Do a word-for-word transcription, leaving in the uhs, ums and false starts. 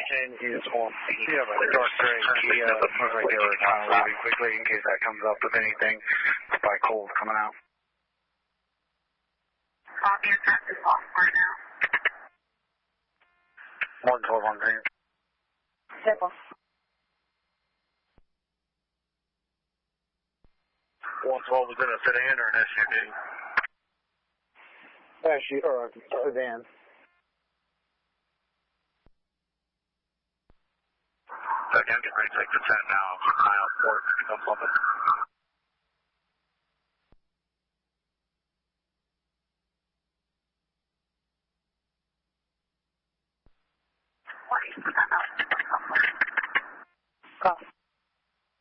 ten is on. You have a dark gray Kia. Looks like they were kind of leaving quickly in case that comes up with anything. It's by cold coming out. Copy, attack is off right now. one twelve on green. Simple. one twelve was in a sedan or an S U V? S U V, or a sedan. Okay, I'm getting ready to take the ten now. Keep an eye out for it if it becomes something. What is that? Copy.